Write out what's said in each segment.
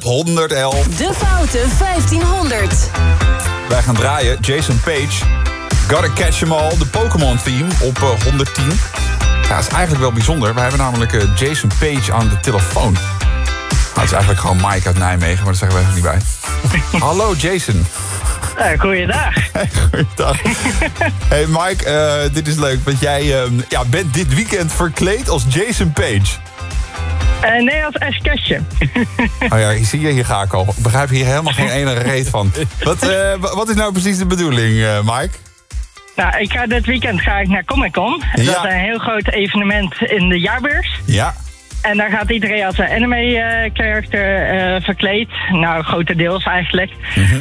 111. De Foute 1500. Wij gaan draaien. Jason Page. Gotta Catch 'Em All. De Pokémon theme op 110. Ja, dat is eigenlijk wel bijzonder. We hebben namelijk Jason Page aan de telefoon. Nou, het is eigenlijk gewoon Mike uit Nijmegen, maar dat zeggen we even niet bij. Hallo Jason. Goeiedag. Goeiedag. Hey Mike, dit is leuk, want jij bent dit weekend verkleed als Jason Page. Nee, als Ash Ketchum. Oh ja, zie je, hier ga ik al. Ik begrijp hier helemaal geen ene reet van. Wat is nou precies de bedoeling, Mike? Nou, ik ga dit weekend naar Comic-Con. Ja. Dat is een heel groot evenement in de jaarbeurs. Ja. En daar gaat iedereen als een anime-character verkleed. Nou, grotendeels eigenlijk.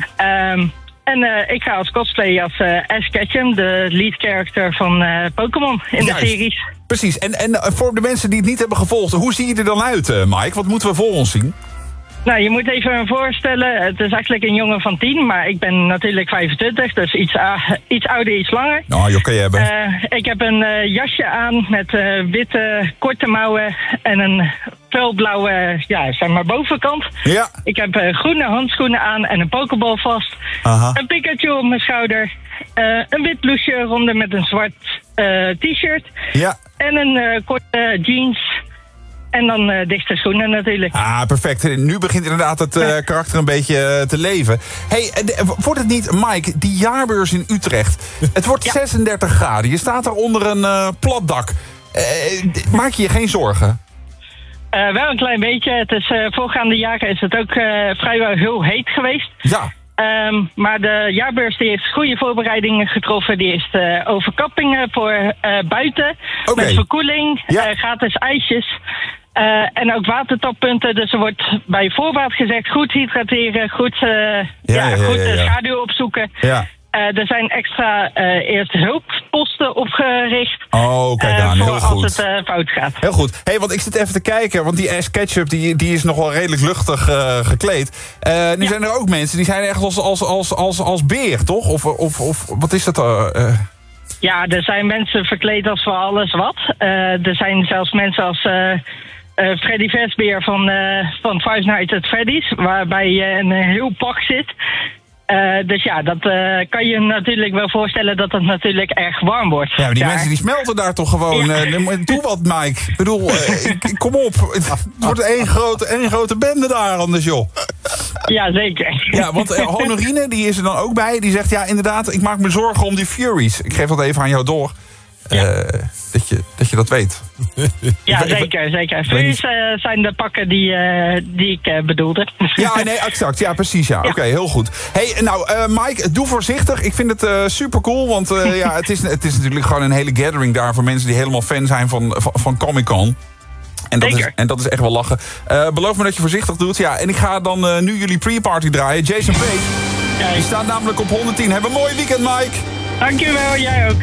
En ik ga als cosplay als Ash Ketchum, de lead character van Pokémon in de series. Precies. En voor de mensen die het niet hebben gevolgd, hoe zie je er dan uit, Mike? Wat moeten we voor ons zien? Nou, je moet even voorstellen, het is eigenlijk een jongen van 10, maar ik ben natuurlijk 25, dus iets ouder, iets langer. Nou, joh, kan je hebben. Ik heb een jasje aan met witte korte mouwen en een felblauwe, bovenkant. Ja. Ik heb groene handschoenen aan en een pokeball vast. Aha. Een Pikachu op mijn schouder. Een wit blouseje eronder met een zwart t-shirt. Ja. En een korte jeans. En dan dichte schoenen natuurlijk. Ah, perfect. Nu begint inderdaad het karakter een beetje te leven. Hey, wordt het niet, Mike, die jaarbeurs in Utrecht. Het wordt 36 graden. Je staat er onder een plat dak. Maak je je geen zorgen? Wel een klein beetje. Het is, voorgaande jaren is het ook vrijwel heel heet geweest. Ja. Maar de jaarbeurs die heeft goede voorbereidingen getroffen. Die heeft overkappingen voor buiten. Okay. Met verkoeling, Ja. gratis ijsjes. En ook watertappunten. Dus er wordt bij voorbaat gezegd goed hydrateren, goed schaduw opzoeken. Ja. Er zijn extra eerste hulpposten opgericht. Oh, kijk aan, heel voor goed. als het fout gaat. Heel goed. Hey, want ik zit even te kijken, want die Ash Ketchum die is nog wel redelijk luchtig gekleed. Nu zijn er ook mensen die zijn echt als beer, toch? Of wat is dat? Ja, er zijn mensen verkleed als voor alles wat. Er zijn zelfs mensen als Freddy Fazbear van Five Nights at Freddy's, waarbij je in een heel pak zit. Dus ja, dat kan je natuurlijk wel voorstellen dat het natuurlijk erg warm wordt. Ja, maar die mensen die smelten daar toch gewoon. Doe wat, Mike. Ik bedoel, kom op. Het wordt één grote bende daar anders, joh. Ja, zeker. Ja, want Honorine, die is er dan ook bij. Die zegt, ja, inderdaad, ik maak me zorgen om die Furies. Ik geef dat even aan jou door. Dat je dat weet. Ja, zeker. Furies zijn de pakken die ik bedoelde. Ja, nee, exact. Ja, precies. Ja. Oké, heel goed. Hey, nou, Mike, doe voorzichtig. Ik vind het super cool, want het is natuurlijk gewoon een hele gathering daar voor mensen die helemaal fan zijn van Comic-Con. En dat is echt wel lachen. Beloof me dat je voorzichtig doet. Ja, en ik ga dan nu jullie pre-party draaien. Jason Page. Die staat namelijk op 110. Heb een mooi weekend, Mike. Dankjewel, jij ook.